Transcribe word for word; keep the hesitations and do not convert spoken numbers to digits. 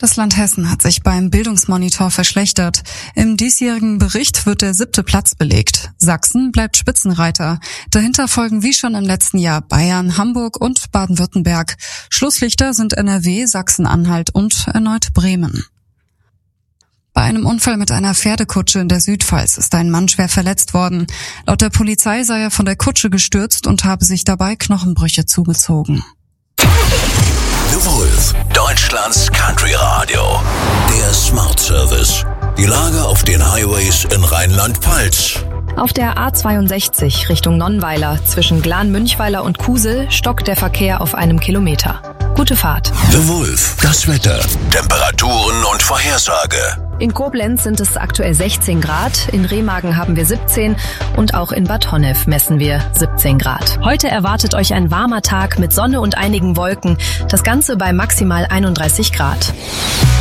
Das Land Hessen hat sich beim Bildungsmonitor verschlechtert. Im diesjährigen Bericht wird der siebte Platz belegt. Sachsen bleibt Spitzenreiter. Dahinter folgen wie schon im letzten Jahr Bayern, Hamburg und Baden-Württemberg. Schlusslichter sind N R W, Sachsen-Anhalt und erneut Bremen. Bei einem Unfall mit einer Pferdekutsche in der Südpfalz ist ein Mann schwer verletzt worden. Laut der Polizei sei er von der Kutsche gestürzt und habe sich dabei Knochenbrüche zugezogen. The Wolf, Deutschlands Country Radio. Der Smart Service. Die Lage auf den Highways in Rheinland-Pfalz. Auf der A zweiundsechzig Richtung Nonnweiler zwischen Glan-Münchweiler und Kusel stockt der Verkehr auf einem Kilometer. Gute Fahrt. The Wolf, das Wetter, Temperaturen und Vorhersage. In Koblenz sind es aktuell sechzehn Grad, in Remagen haben wir siebzehn und auch in Bad Honnef messen wir siebzehn Grad. Heute erwartet euch ein warmer Tag mit Sonne und einigen Wolken, das Ganze bei maximal einunddreißig Grad.